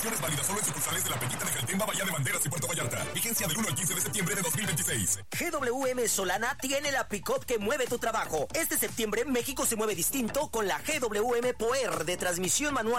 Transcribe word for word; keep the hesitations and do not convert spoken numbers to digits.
Promociones válidas solo en sucursales de La Peñita de Jaltemba, Bahía de Banderas y Puerto Vallarta. Vigencia del uno al quince de septiembre de dos mil veintiséis. G W M Solana tiene la pick-up que mueve tu trabajo. Este septiembre México se mueve distinto con la G W M Power de transmisión manual